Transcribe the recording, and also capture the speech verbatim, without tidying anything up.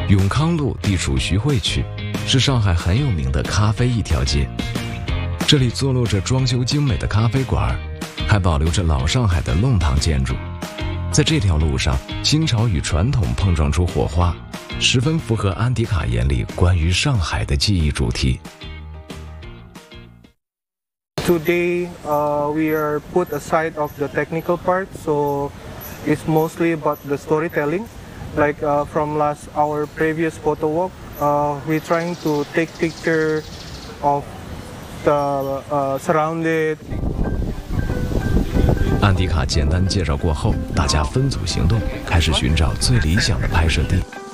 永康路地处徐汇区，是上海很有名的咖啡一条街。这里坐落着装修精美的咖啡馆，还保留着老上海的弄堂建筑。在这条路上，新潮与传统碰撞出火花，十分符合安迪卡眼里关于上海的记忆主题。 Today, uh, we are put aside of the technical part, so it's mostly about the storytelling. Like uh, from last our previous photo walk, uh, we're trying to take picture of the uh, surrounded. 安迪卡简单介绍过后，大家分组行动，开始寻找最理想的拍摄地。